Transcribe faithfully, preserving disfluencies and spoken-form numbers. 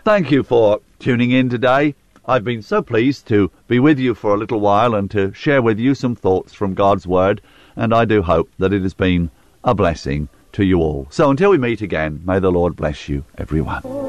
Thank you for tuning in today. I've been so pleased to be with you for a little while and to share with you some thoughts from God's Word, and I do hope that it has been a blessing to you all. So until we meet again, may the Lord bless you, everyone.